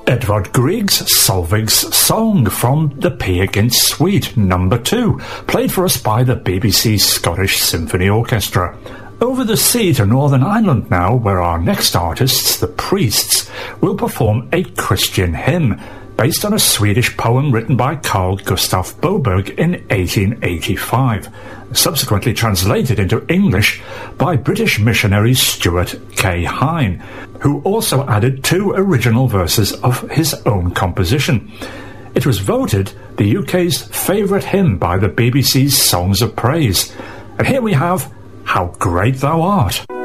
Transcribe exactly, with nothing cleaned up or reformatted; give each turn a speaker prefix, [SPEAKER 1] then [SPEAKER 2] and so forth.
[SPEAKER 1] Edvard Grieg's Solveig's Song from the Peer Gynt Suite, number two, played for us by the B B C Scottish Symphony Orchestra. Over the sea to Northern Ireland now, where our next artists, the Priests, will perform a Christian hymn, based on a Swedish poem written by Carl Gustaf Boberg in eighteen eighty-five, subsequently translated into English by British missionary Stuart K. Hine, who also added two original verses of his own composition. It was voted the U K's favourite hymn by the B B C's Songs of Praise. And here we have How Great Thou Art.